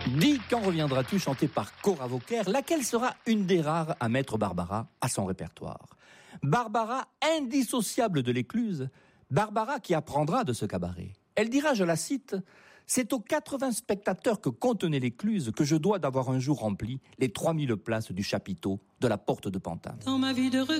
Dis, quand reviendras-tu chanté par Cora Vauquer, laquelle sera une des rares à mettre Barbara à son répertoire. Barbara, indissociable de l'écluse, Barbara qui apprendra de ce cabaret. Elle dira, je la cite, « C'est aux 80 spectateurs que contenait l'écluse que je dois d'avoir un jour rempli les 3000 places du chapiteau de la porte de Pantin. » Dans ma vie de